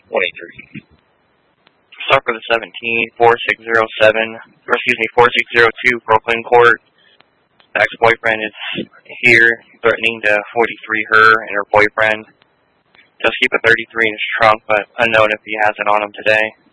23. Start for the 17, 4602 Brooklyn Court. The ex-boyfriend is here, threatening to 43 her and her boyfriend. Does keep a 33 in his trunk, but unknown if he has it on him today.